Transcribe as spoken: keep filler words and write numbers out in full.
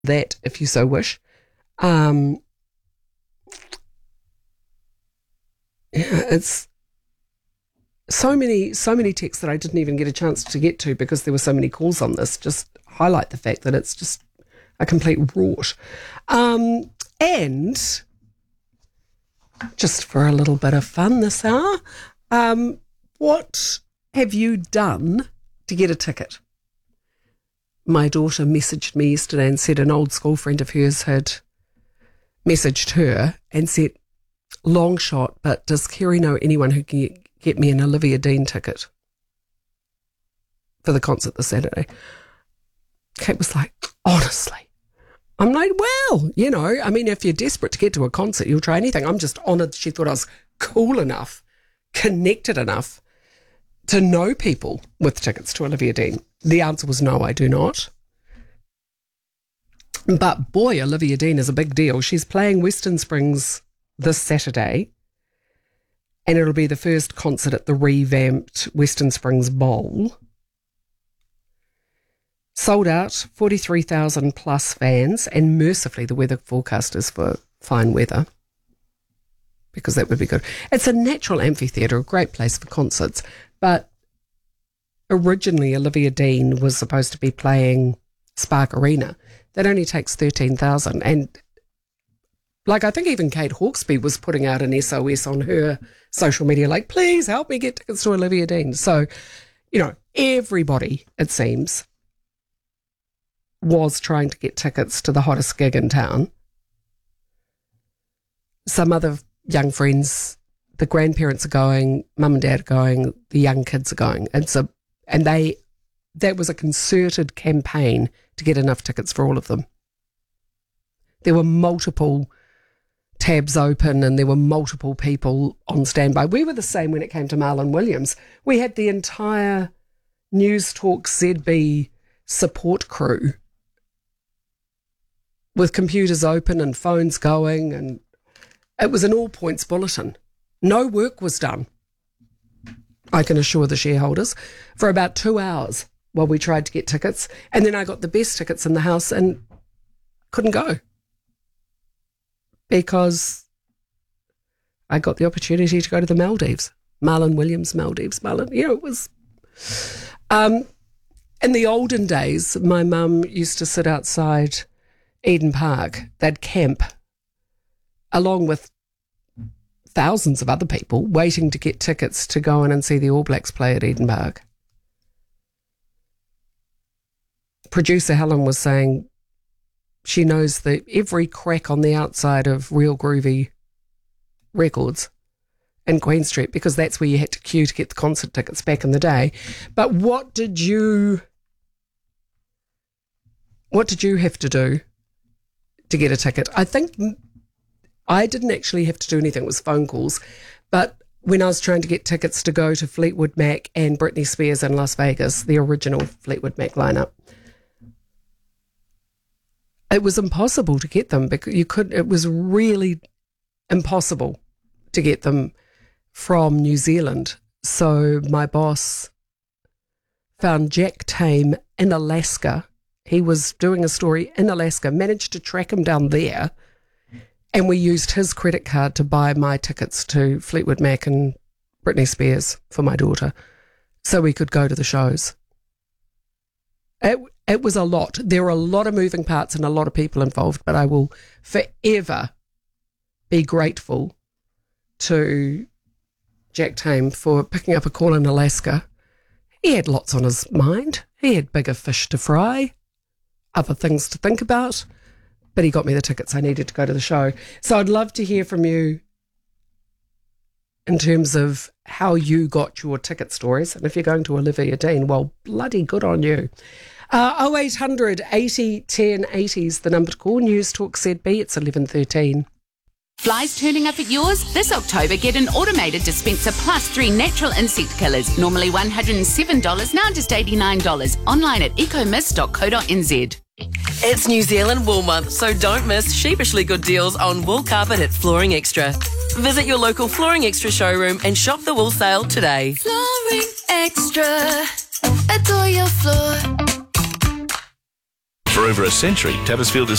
that if you so wish. Um, yeah, it's so many, so many texts that I didn't even get a chance to get to because there were so many calls on this. Just highlight the fact that it's just a complete rort. Um, and just for a little bit of fun this hour, um, what have you done to get a ticket? My daughter messaged me yesterday and said an old school friend of hers had messaged her and said, long shot, but does Kerry know anyone who can get me an Olivia Dean ticket for the concert this Saturday? Kate was like, honestly. I'm like, well, you know, I mean, if you're desperate to get to a concert, you'll try anything. I'm just honoured she thought I was cool enough, connected enough to know people with tickets to Olivia Dean. The answer was no, I do not. But boy, Olivia Dean is a big deal. She's playing Western Springs this Saturday, and it'll be the first concert at the revamped Western Springs Bowl. Sold out, forty-three thousand plus fans, and mercifully the weather forecast is for fine weather, because that would be good. It's a natural amphitheatre, a great place for concerts, but originally Olivia Dean was supposed to be playing Spark Arena. That only takes thirteen thousand, and like I think even Kate Hawkesby was putting out an S O S on her social media, like, please help me get tickets to Olivia Dean. So, you know, everybody, it seems, was trying to get tickets to the hottest gig in town. Some other young friends, the grandparents are going, mum and dad are going, the young kids are going. And so, and they, that was a concerted campaign to get enough tickets for all of them. There were multiple tabs open and there were multiple people on standby. We were the same when it came to Marlon Williams. We had the entire News Talk Z B support crew with computers open and phones going, and it was an all-points bulletin. No work was done, I can assure the shareholders, for about two hours while we tried to get tickets. And then I got the best tickets in the house and couldn't go because I got the opportunity to go to the Maldives, Marlon Williams Maldives. Marlon, you know, it was... Um, in the olden days, my mum used to sit outside Eden Park. They'd camp along with thousands of other people waiting to get tickets to go in and see the All Blacks play at Eden Park. Producer Helen was saying she knows that every crack on the outside of Real Groovy Records in Queen Street, because that's where you had to queue to get the concert tickets back in the day. But what did you what did you have to do to get a ticket? I think I didn't actually have to do anything. It was phone calls. But when I was trying to get tickets to go to Fleetwood Mac and Britney Spears in Las Vegas, the original Fleetwood Mac lineup, it was impossible to get them because you could. It was really impossible to get them from New Zealand. So my boss found Jack Tame in Alaska. He was doing a story in Alaska, managed to track him down there, and we used his credit card to buy my tickets to Fleetwood Mac and Britney Spears for my daughter so we could go to the shows. It, it was a lot. There were a lot of moving parts and a lot of people involved, but I will forever be grateful to Jack Tame for picking up a call in Alaska. He had lots on his mind. He had bigger fish to fry, other things to think about, but he got me the tickets I needed to go to the show. So I'd love to hear from you in terms of how you got your ticket stories. And if you're going to Olivia Dean, well, bloody good on you. Uh, oh eight hundred eighty ten eighty is the number to call. News Talk Z B, it's eleven thirteen. Flies turning up at yours? This October, get an automated dispenser plus three natural insect killers. Normally one hundred seven dollars, now just eighty-nine dollars. Online at ecomist dot co dot n z. It's New Zealand Wool Month, so don't miss sheepishly good deals on wool carpet at Flooring Extra. Visit your local Flooring Extra showroom and shop the wool sale today. Flooring Extra, adore your floor. For over a century, Tattersfield has